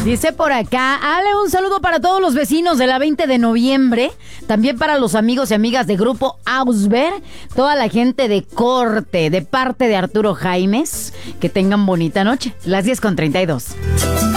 Dice por acá, Ale, un saludo para todos los vecinos de la 20 de noviembre, también para los amigos y amigas de Grupo Ausber, toda la gente de corte, de parte de Arturo Jaimes, que tengan bonita noche, las 10:32.